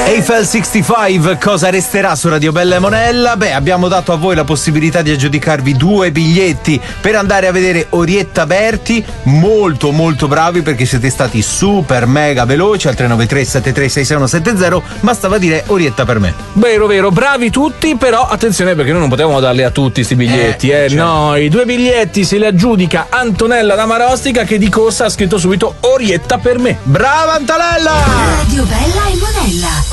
Eiffel 65, cosa resterà su Radio Bella e Monella? Beh, abbiamo dato a voi la possibilità di aggiudicarvi 2 biglietti per andare a vedere Orietta Berti. Molto molto bravi, perché siete stati super mega veloci al 393 736670. Bastava dire Orietta per me. Vero, bravi tutti, però attenzione, perché noi non potevamo darli a tutti sti biglietti, certo. No, i 2 biglietti se li aggiudica Antonella da Marostica, che di corsa ha scritto subito Orietta per me. Brava Antonella! Radio Bella e Monella.